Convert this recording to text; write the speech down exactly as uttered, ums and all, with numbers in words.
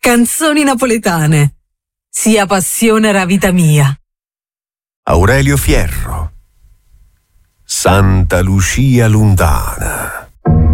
Canzoni napoletane. Sia passione era vita mia. Aurelio Fierro. Santa Lucia Lundana.